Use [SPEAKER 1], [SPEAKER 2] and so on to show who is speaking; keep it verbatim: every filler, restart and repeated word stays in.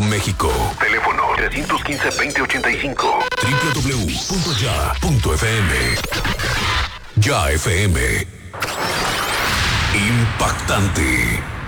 [SPEAKER 1] México. Teléfono tres uno cinco, veinte ochenta y cinco. doble u doble u doble u punto ya punto f m. Ya F M. Impactante.